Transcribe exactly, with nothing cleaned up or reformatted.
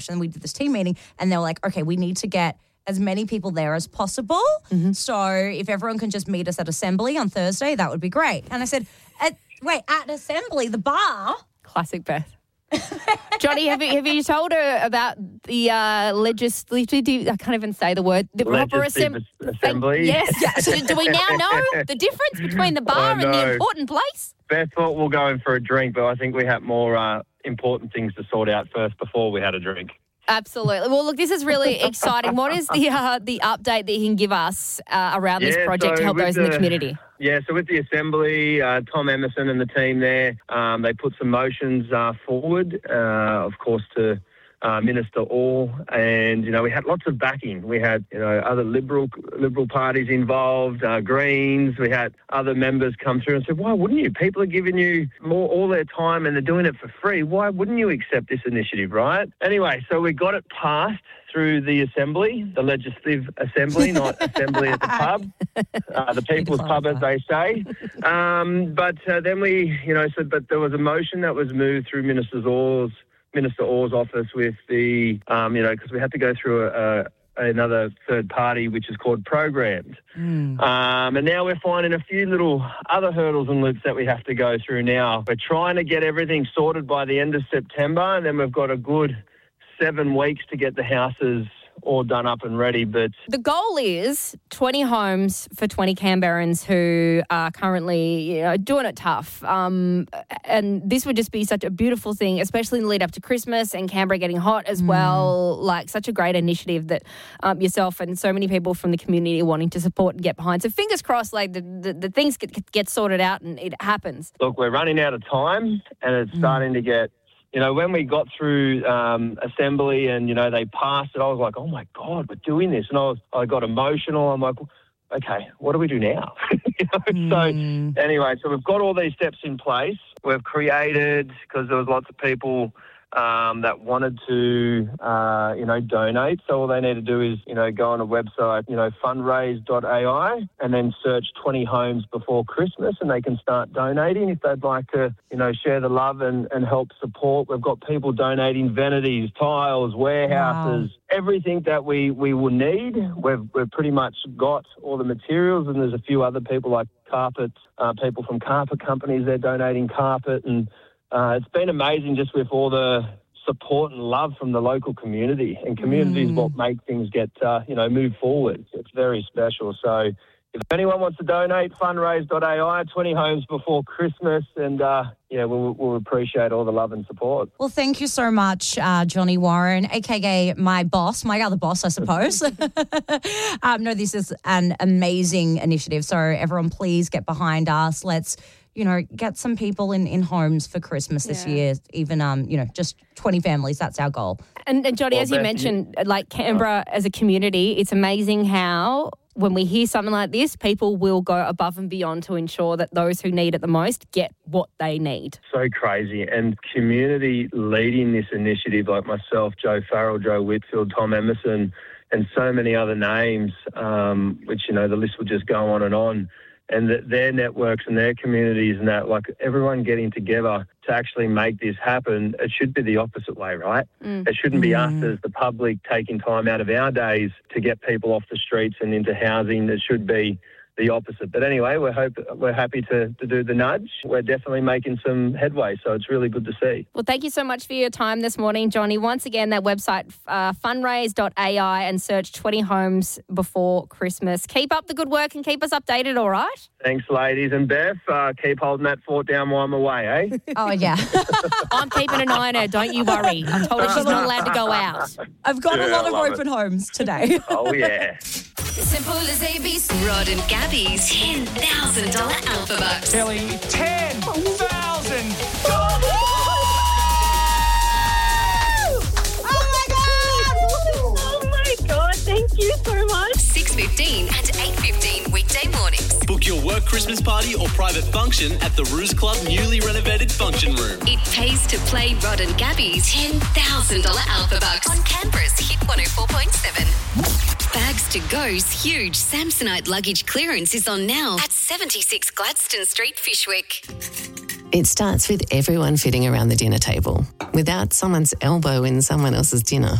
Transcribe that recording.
and we did this team meeting, and they were like, okay, we need to get as many people there as possible. Mm-hmm. So if everyone can just meet us at Assembly on Thursday, that would be great. And I said, at, wait, at Assembly, the bar? Classic Beth. Johnny, have you, have you told her about the uh, legislative, I can't even say the word, the proper assemb- assembly? Yes. Yeah. So do we now know the difference between the bar and the important place? Beth thought we'll go in for a drink, but I think we had more uh, important things to sort out first before we had a drink. Absolutely. Well, look, this is really exciting. What is the uh, the update that you can give us uh, around this yeah, project so to help those the, in the community? Yeah, so with the Assembly, uh, Tom Emerson and the team there, um, they put some motions uh, forward, uh, of course, to uh, Minister Orr, and, you know, we had lots of backing. We had, you know, other Liberal Liberal parties involved, uh, Greens. We had other members come through and said, why wouldn't you? People are giving you more all their time and they're doing it for free. Why wouldn't you accept this initiative, right? Anyway, so we got it passed through the Assembly, the Legislative Assembly, not Assembly at the pub, uh, the People's Pub, as they say. Um, but uh, then we, you know, so, but there was a motion that was moved through Minister Orr's, Minister Orr's office with the, um, you know, because we had to go through a, a another third party, which is called Programmed. Mm. Um, and now we're finding a few little other hurdles and loops that we have to go through now. We're trying to get everything sorted by the end of September, and then we've got a good seven weeks to get the houses all done up and ready. But the goal is twenty homes for twenty Canberrans who are currently, you know, doing it tough. Um, and this would just be such a beautiful thing, especially in the lead up to Christmas and Canberra getting hot as mm. well. Like such a great initiative that um, yourself and so many people from the community are wanting to support and get behind. So fingers crossed, like the, the, the things get, get sorted out and it happens. Look, we're running out of time and it's mm. starting to get, you know, when we got through um, Assembly and, you know, they passed it, I was like, oh, my God, we're doing this. And I was, I got emotional. I'm like, okay, what do we do now? you know? mm. So anyway, so we've got all these steps in place. We've created, because there was lots of people um, that wanted to, uh, you know, donate. So all they need to do is, you know, go on a website, you know, fundraise dot A I and then search twenty homes before Christmas and they can start donating if they'd like to, you know, share the love and, and help support. We've got people donating vanities, tiles, warehouses, wow. everything that we, we will need. We've, we've pretty much got all the materials, and there's a few other people like carpets, uh, people from carpet companies, they're donating carpet, and Uh, it's been amazing just with all the support and love from the local community. And community mm. is what make things get, uh, you know, move forward. It's very special. So if anyone wants to donate, fundraise dot A I, twenty homes before Christmas. And, uh, yeah, we'll, we'll appreciate all the love and support. Well, thank you so much, uh, Johnny Warren, a k a my boss, my other boss, I suppose. um, no, this is an amazing initiative. So everyone, please get behind us. Let's, you know, get some people in, in homes for Christmas this yeah. year, even, um, you know, just twenty families. That's our goal. And, and Johnny, well, as you mentioned, you. like Canberra as a community, it's amazing how when we hear something like this, people will go above and beyond to ensure that those who need it the most get what they need. So crazy. And community leading this initiative, like myself, Joe Farrell, Joe Whitfield, Tom Emerson, and so many other names, um, which, you know, the list will just go on and on. And the, their networks and their communities and that, like everyone getting together to actually make this happen, it should be the opposite way, right? Mm. It shouldn't be mm. us as the public taking time out of our days to get people off the streets and into housing. It should be the opposite. But anyway, we're hope we're happy to, to do the nudge. We're definitely making some headway, so it's really good to see. Well, thank you so much for your time this morning, Johnny. Once again, that website, uh, fundraise dot A I, and search twenty homes before Christmas. Keep up the good work and keep us updated, all right? Thanks, ladies. And Beth, uh, keep holding that fort down while I'm away, eh? Oh, yeah. I'm keeping an eye on her, don't you worry. I'm told her she's not allowed to go out. I've got yeah, a lot of open it. homes today. Oh, yeah. Simple as A B C. Rod and Gabby's ten thousand dollars Alpha Bucks. Kelly, ten thousand dollars. Oh, my God. Oh, my God. Thank you so much. six fifteen and eight fifteen weekday mornings. Book your work Christmas party or private function at the Ruse Club newly renovated function room. It pays to play Rod and Gabby's ten thousand dollars Alpha Bucks on Canberra's Hit one oh four point seven. Bags to Go's huge Samsonite luggage clearance is on now at seventy-six Gladstone Street, Fishwick. It starts with everyone fitting around the dinner table without someone's elbow in someone else's dinner.